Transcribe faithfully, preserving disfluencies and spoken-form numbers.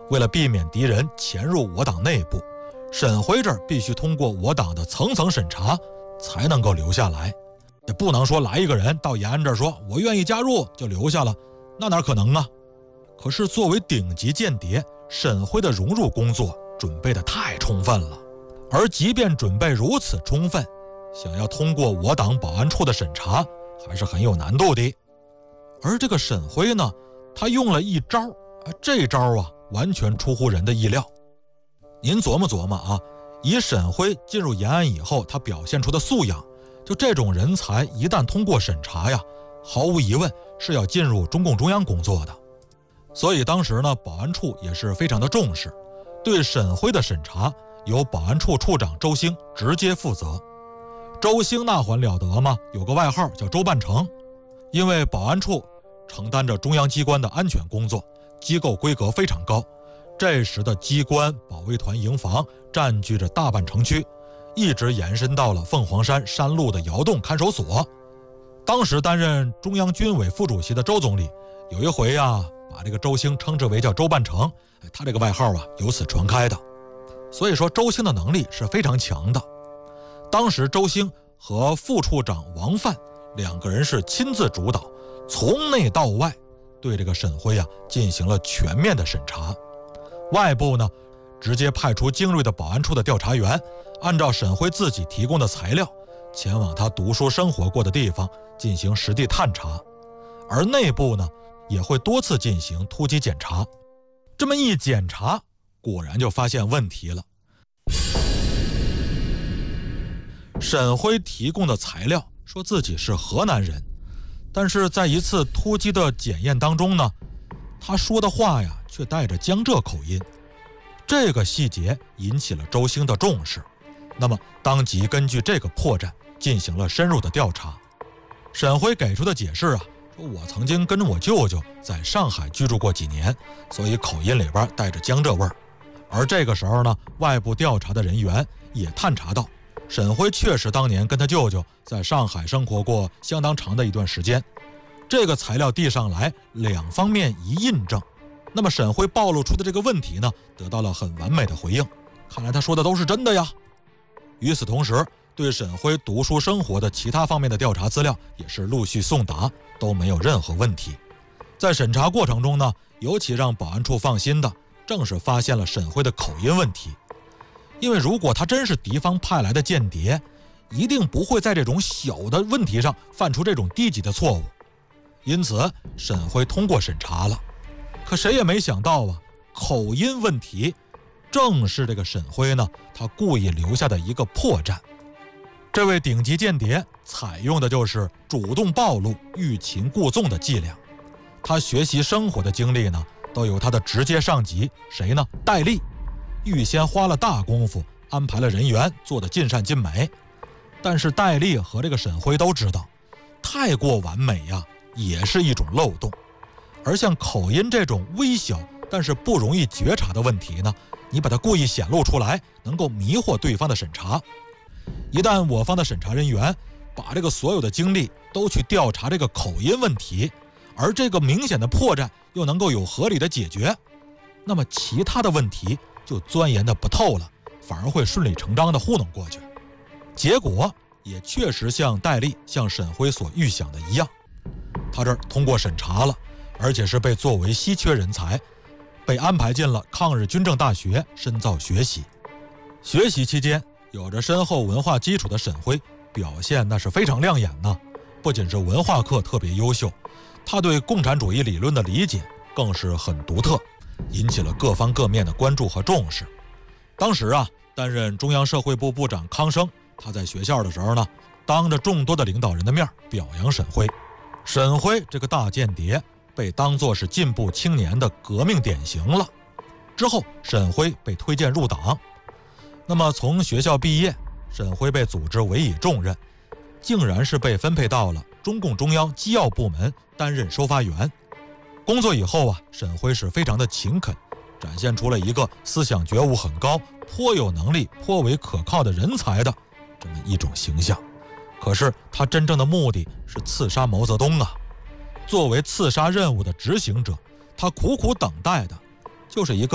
为了避免敌人潜入我党内部，沈辉这儿必须通过我党的层层审查才能够留下来，也不能说来一个人到延安这儿说我愿意加入就留下了，那哪可能啊？可是作为顶级间谍，沈辉的融入工作准备得太充分了，而即便准备如此充分，想要通过我党保安处的审查还是很有难度的。而这个沈辉呢，他用了一招，这招啊完全出乎人的意料。您琢磨琢磨啊，以沈辉进入延安以后他表现出的素养，就这种人才一旦通过审查呀，毫无疑问是要进入中共中央工作的。所以当时呢，保安处也是非常的重视，对沈辉的审查由保安处处长周兴直接负责。周兴那还了得吗？有个外号叫周半城，因为保安处承担着中央机关的安全工作，机构规格非常高。这时的机关保卫团营房占据着大半城区，一直延伸到了凤凰山山路的窑洞看守所。当时担任中央军委副主席的周总理有一回啊，把这个周兴称之为叫周半城，他这个外号啊由此传开的。所以说周兴的能力是非常强的。当时周兴和副处长王范两个人是亲自主导，从内到外对这个沈辉啊进行了全面的审查。外部呢，直接派出精锐的保安处的调查员，按照沈辉自己提供的材料，前往他读书生活过的地方进行实地探查。而内部呢，也会多次进行突击检查。这么一检查，果然就发现问题了。沈辉提供的材料说自己是河南人，但是在一次突击的检验当中呢，他说的话呀却带着江浙口音，这个细节引起了周兴的重视。那么当即根据这个破绽进行了深入的调查。沈辉给出的解释啊，说我曾经跟我舅舅在上海居住过几年，所以口音里边带着江浙味儿。而这个时候呢，外部调查的人员也探查到，沈辉确实当年跟他舅舅在上海生活过相当长的一段时间。这个材料递上来，两方面一印证，那么沈辉暴露出的这个问题呢，得到了很完美的回应。看来他说的都是真的呀。与此同时，对沈辉读书生活的其他方面的调查资料也是陆续送达，都没有任何问题。在审查过程中呢，尤其让保安处放心的，正是发现了沈辉的口音问题。因为如果他真是敌方派来的间谍，一定不会在这种小的问题上犯出这种低级的错误。因此沈辉通过审查了。可谁也没想到啊，口音问题正是这个沈辉呢他故意留下的一个破绽。这位顶级间谍采用的就是主动暴露、欲擒故纵的伎俩。他学习生活的经历呢，都由他的直接上级谁呢？戴笠预先花了大功夫安排了人员，做得尽善尽美。但是戴笠和这个沈辉都知道，太过完美呀也是一种漏洞。而像口音这种微小但是不容易觉察的问题呢，你把它故意显露出来，能够迷惑对方的审查。一旦我方的审查人员把这个所有的精力都去调查这个口音问题，而这个明显的破绽又能够有合理的解决，那么其他的问题就钻研的不透了，反而会顺理成章的糊弄过去。结果也确实像戴笠、像沈辉所预想的一样，他这儿通过审查了，而且是被作为稀缺人才，被安排进了抗日军政大学深造学习。学习期间，有着深厚文化基础的沈辉表现那是非常亮眼呢。不仅是文化课特别优秀，他对共产主义理论的理解更是很独特，引起了各方各面的关注和重视。当时啊，担任中央社会部部长康生，他在学校的时候呢，当着众多的领导人的面表扬沈辉。沈辉这个大间谍被当作是进步青年的革命典型了。之后沈辉被推荐入党。那么从学校毕业，沈辉被组织委以重任，竟然是被分配到了中共中央机要部门担任收发员。工作以后啊，沈辉是非常的勤恳，展现出了一个思想觉悟很高、颇有能力、颇为可靠的人才的这么一种形象。可是他真正的目的是刺杀毛泽东啊！作为刺杀任务的执行者，他苦苦等待的就是一个